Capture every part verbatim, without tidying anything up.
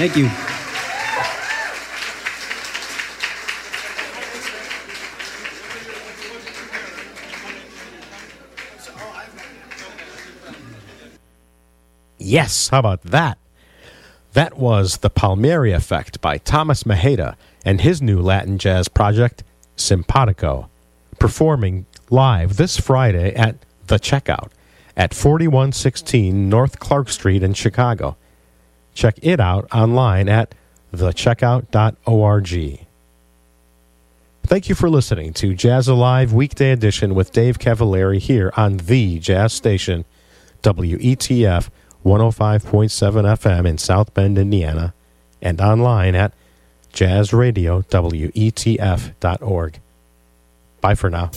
Thank you. Yes, how about that? That was The Palmieri Effect by Thomas Maheda and his new Latin jazz project, Simpatico, performing live this Friday at The Checkout at forty-one sixteen North Clark Street in Chicago. Check it out online at the checkout dot org. Thank you for listening to Jazz Alive Weekday Edition with Dave Cavalieri here on the Jazz Station, W E T F one oh five point seven F M in South Bend, Indiana, and online at jazz radio w e t f dot org. Bye for now.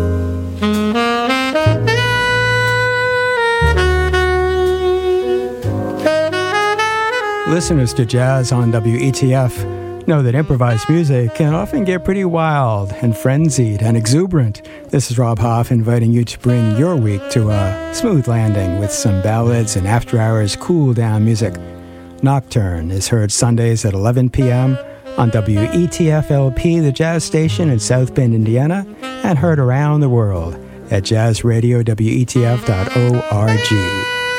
Listeners to Jazz on W E T F know that improvised music can often get pretty wild and frenzied and exuberant. This is Rob Hoff inviting you to bring your week to a smooth landing with some ballads and after-hours cool-down music. Nocturne is heard Sundays at eleven p.m. on W E T F L P, the jazz station in South Bend, Indiana, and heard around the world at jazz radio w e t f dot org.